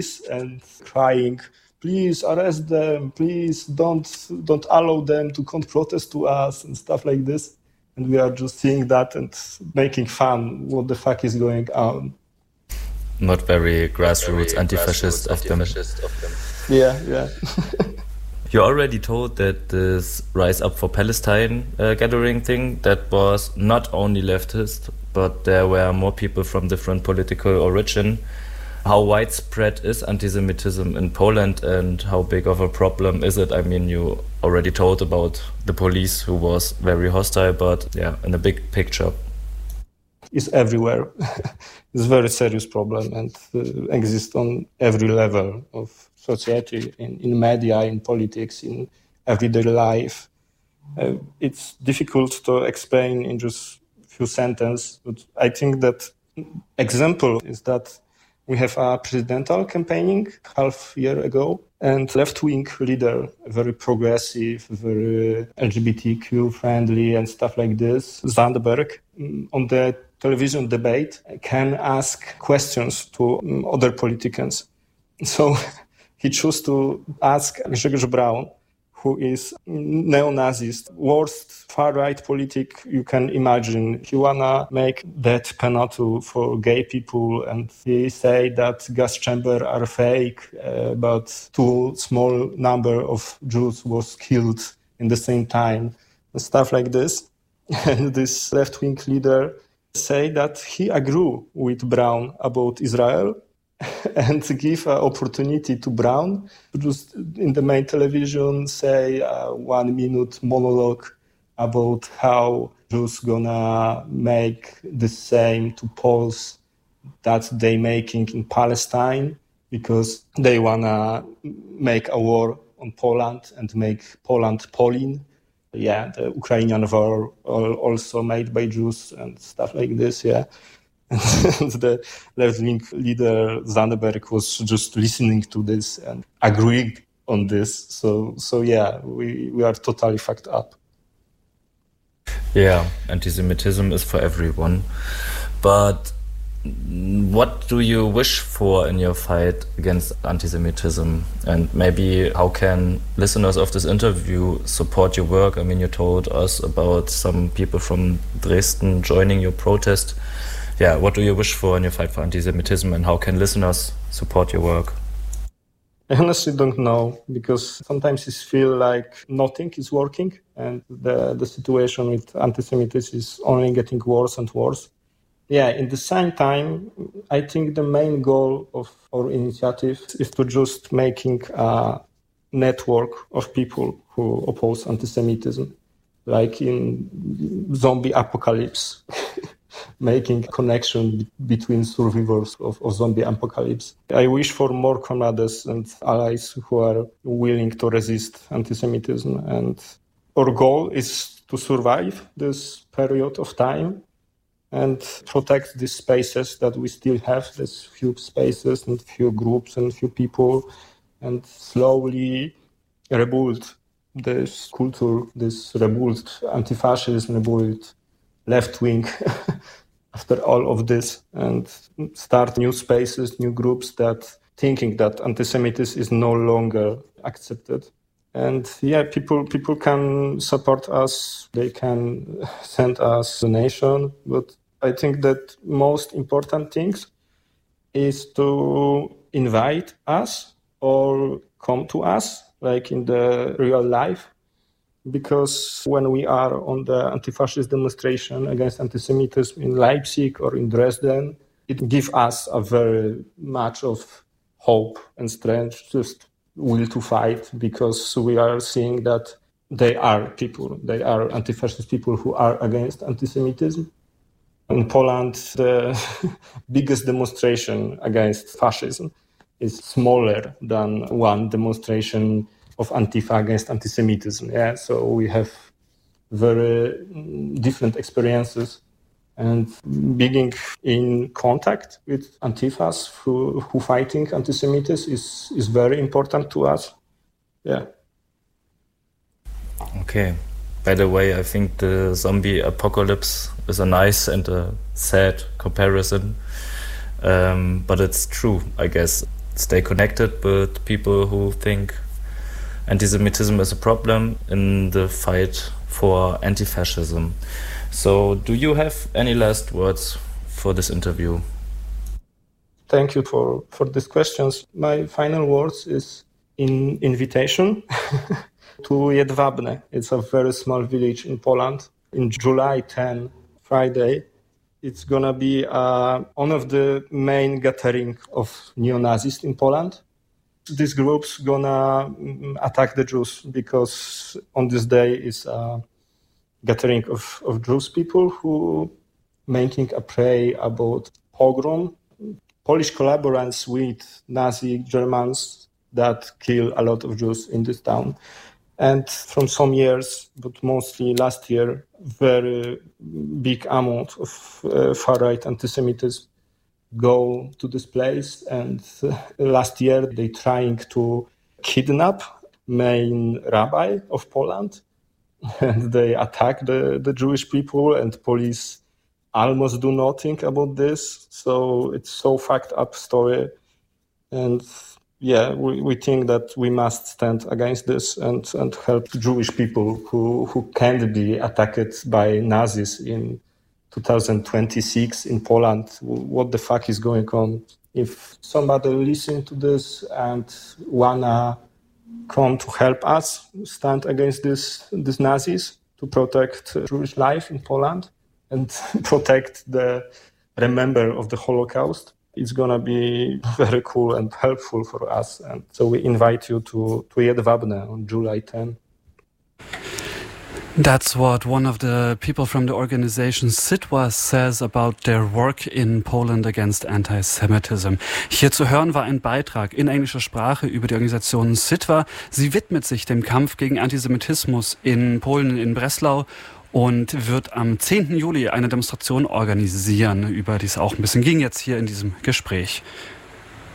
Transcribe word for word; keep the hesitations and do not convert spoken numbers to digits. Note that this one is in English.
and crying, please arrest them, please don't don't allow them to come protest to us and stuff like this. And we are just seeing that and making fun. What the fuck is going on? Not very grassroots, anti-fascist of them. Yeah, yeah. You already told that this Rise Up for Palestine uh, gathering thing, that was not only leftist, but there were more people from different political origin. How widespread is anti-Semitism in Poland and how big of a problem is it? I mean, you already told about the police who was very hostile, but yeah, in the big picture. It's everywhere. It's a very serious problem and uh, exists on every level of society, in, in media, in politics, in everyday life. Uh, it's difficult to explain in just few sentences, but I think that example is that we have a presidential campaigning half year ago, and left-wing leader, very progressive, very L G B T Q friendly and stuff like this, Zandberg, on the television debate can ask questions to other politicians. So he chose to ask Grzegorz Braun, who is neo-Nazist, worst far-right politic you can imagine. He wanna make death penalty for gay people, and he say that gas chamber are fake, uh, but too small number of Jews was killed in the same time, and stuff like this. And this left-wing leader say that he agree with Braun about Israel, and give an opportunity to Braun to just in the main television say a one minute monologue about how Jews gonna make the same to Poles that they making in Palestine, because they wanna make a war on Poland and make Poland Polin. Yeah, the Ukrainian war also made by Jews and stuff like this, yeah. And the left-wing leader Zandberg was just listening to this and agreeing on this. So, so yeah, we, we are totally fucked up. Yeah, anti-Semitism is for everyone. But what do you wish for in your fight against anti-Semitism? And maybe how can listeners of this interview support your work? I mean, you told us about some people from Dresden joining your protest. Yeah, what do you wish for in your fight for anti-Semitism, and how can listeners support your work? I honestly don't know, because sometimes it feels like nothing is working and the, the situation with anti-Semitism is only getting worse and worse. Yeah, in the same time, I think the main goal of our initiative is to just making a network of people who oppose anti-Semitism, like in zombie apocalypse. Making connection between survivors of, of zombie apocalypse. I wish for more comrades and allies who are willing to resist anti-Semitism. And our goal is to survive this period of time and protect these spaces that we still have, these few spaces and few groups and few people, and slowly rebuild this culture, this rebuild anti-fascism, rebuild left-wing after all of this, and start new spaces, new groups that thinking that anti-Semitism is no longer accepted. And yeah, people people can support us, they can send us donation, but I think that most important things is to invite us or come to us, like in the real life. Because when we are on the anti-fascist demonstration against anti-Semitism in Leipzig or in Dresden, it gives us a very much of hope and strength, just will to fight, because we are seeing that they are people, they are anti-fascist people who are against anti-Semitism. In Poland, the biggest demonstration against fascism is smaller than one demonstration of Antifa against anti-Semitism. Yeah, so we have very different experiences, and being in contact with Antifas who who fighting anti-Semitism is is very important to us. Yeah. Okay. By the way, I think the zombie apocalypse is a nice and a sad comparison, um, but it's true, I guess. stay connected with people who think anti-Semitism is a problem in the fight for anti-fascism. So do you have any last words for this interview? Thank you for, for these questions. My final words is in invitation to Jedwabne. It's a very small village in Poland. In July tenth, Friday, it's going to be uh, one of the main gathering of neo-Nazis in Poland. This group's going to attack the Jews because on this day is a gathering of, of Jewish people who making a prey about pogrom, Polish collaborations with Nazi Germans that kill a lot of Jews in this town. And from some years, but mostly last year, very big amount of uh, far-right anti-Semitism go to this place. And uh, last year, they trying to kidnap main rabbi of Poland. And they attack the, the Jewish people, and police almost do nothing about this. So it's so fucked up story. And yeah, we, we think that we must stand against this and, and help Jewish people who, who can't be attacked by Nazis in two thousand twenty-six in Poland. What the fuck is going on? If somebody listen to this and wanna come to help us stand against this, these Nazis to protect Jewish life in Poland and protect the remember of the Holocaust, it's going to be very cool and helpful for us. And so we invite you to, to Jedwabne on July tenth. That's what one of the people from the organization Sitwa says about their work in Poland against anti-Semitism. Hier zu hören war ein Beitrag in englischer Sprache über die Organisation Sitwa. Sie widmet sich dem Kampf gegen Antisemitismus in Polen, in Breslau, und wird am zehnten Juli eine Demonstration organisieren, über die es auch ein bisschen ging jetzt hier in diesem Gespräch.